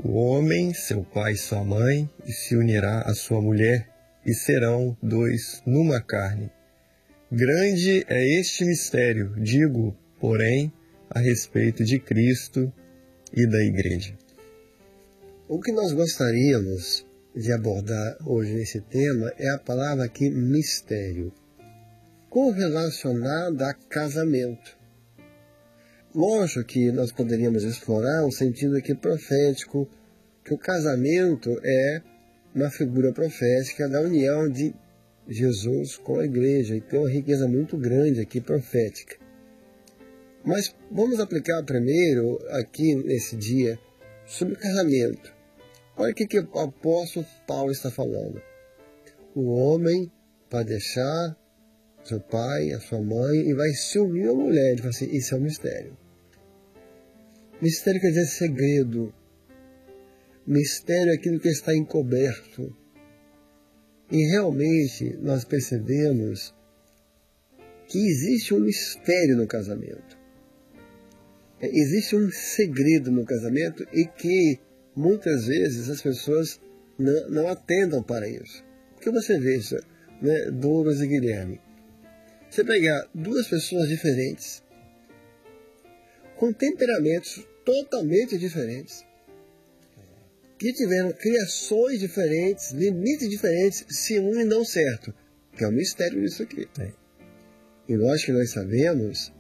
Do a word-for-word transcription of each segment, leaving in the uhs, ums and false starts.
O homem, seu pai e sua mãe, e se unirá à sua mulher, e serão dois numa carne. Grande é este mistério, digo, porém, a respeito de Cristo e da Igreja. O que nós gostaríamos de abordar hoje nesse tema é a palavra aqui, mistério, correlacionada a casamento. Lógico que nós poderíamos explorar um sentido aqui profético, que o casamento é uma figura profética da união de Jesus com a igreja, e tem uma riqueza muito grande aqui profética. Mas vamos aplicar primeiro, aqui nesse dia, sobre o casamento. Olha o que, que o apóstolo Paulo está falando. O homem vai deixar seu pai, a sua mãe, e vai se unir à mulher. Ele fala assim, isso é um mistério. Mistério quer dizer segredo. Mistério é aquilo que está encoberto. E realmente nós percebemos que existe um mistério no casamento. Existe um segredo no casamento e que muitas vezes as pessoas não, não atentam para isso. Porque você veja, né, Douglas e Guilherme, você pegar duas pessoas diferentes, com temperamentos totalmente diferentes, que tiveram criações diferentes, limites diferentes, se unem e não certo. Que é um mistério isso aqui. É. E nós que nós sabemos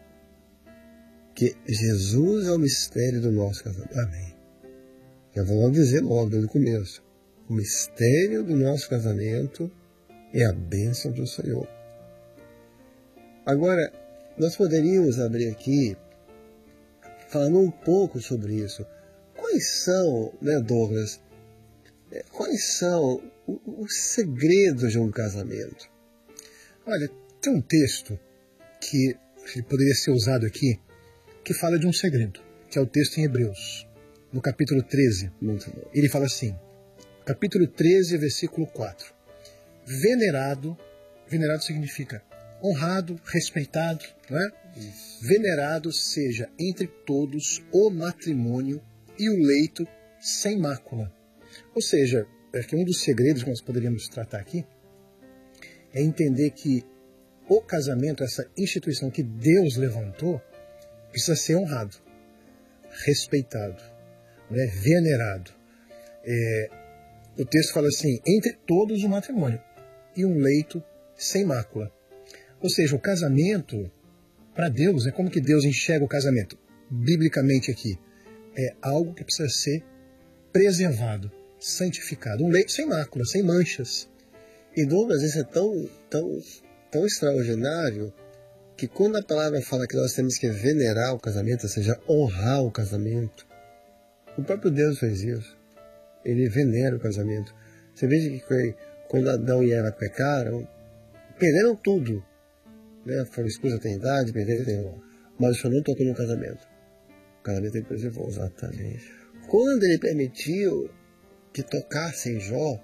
que Jesus é o mistério do nosso casamento. Amém. Já vamos dizer logo desde o começo. O mistério do nosso casamento é a bênção do Senhor. Agora, nós poderíamos abrir aqui falando um pouco sobre isso. Quais são, né, Douglas, quais são os segredos de um casamento? Olha, tem um texto que poderia ser usado aqui, que fala de um segredo, que é o texto em Hebreus, no capítulo treze. Muito bom. Ele fala assim, capítulo treze, versículo quatro. Venerado, venerado significa honrado, respeitado, não é? Isso. Venerado seja entre todos o matrimônio e o leito sem mácula. Ou seja, é que um dos segredos que nós poderíamos tratar aqui é entender que o casamento, essa instituição que Deus levantou, precisa ser honrado, respeitado, né, venerado. É, o texto fala assim, entre todos o matrimônio e um leito sem mácula. Ou seja, o casamento, para Deus, é como que Deus enxerga o casamento, biblicamente aqui. É algo que precisa ser preservado, santificado. Um leito sem mácula, sem manchas. E Douglas, isso é tão, tão, tão extraordinário que quando a palavra fala que nós temos que venerar o casamento, ou seja, honrar o casamento, o próprio Deus fez isso. Ele venera o casamento. Você veja que foi, quando Adão e Eva pecaram, perderam tudo. Né? Foram expulsos da eternidade, perderam a eternidade. Mas o Senhor não tocou no casamento. O casamento ele preservou. Exatamente. Quando ele permitiu que tocasse em Jó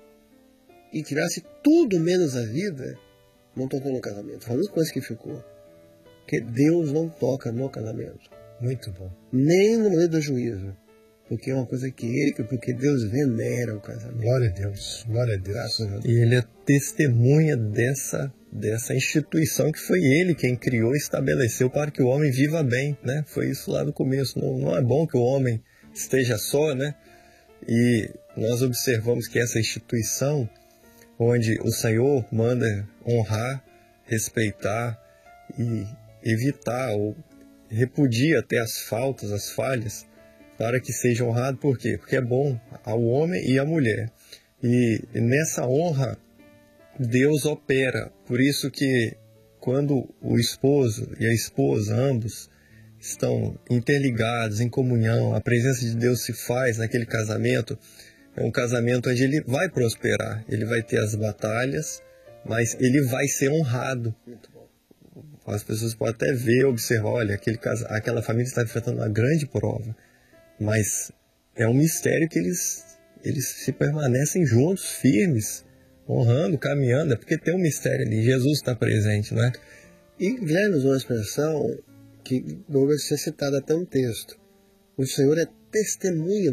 e tirasse tudo menos a vida, não tocou no casamento. Foi a única coisa que ficou. Porque Deus não toca no casamento. Muito bom. Nem no momento do juízo. Porque é uma coisa que ele, porque Deus venera o casamento. Glória a Deus. Glória a Deus. A Deus. E ele é testemunha dessa, dessa instituição que foi ele quem criou e estabeleceu para que o homem viva bem, né? Foi isso lá no começo. Não, não é bom que o homem esteja só, né? E nós observamos que essa instituição, onde o Senhor manda honrar, respeitar e evitar ou repudia até as faltas, as falhas, para que seja honrado. Por quê? Porque é bom ao homem e à mulher. E nessa honra, Deus opera. Por isso que quando o esposo e a esposa, ambos, estão interligados, em comunhão, a presença de Deus se faz naquele casamento, é um casamento onde ele vai prosperar, ele vai ter as batalhas, mas ele vai ser honrado. Muito bom. As pessoas podem até ver, observar, olha, aquele casa, aquela família está enfrentando uma grande prova, mas é um mistério que eles, eles se permanecem juntos, firmes, honrando, caminhando, é porque tem um mistério ali, Jesus está presente, não é? E Guilherme usou uma expressão que Douglas tinha citado até um texto. O Senhor é testemunha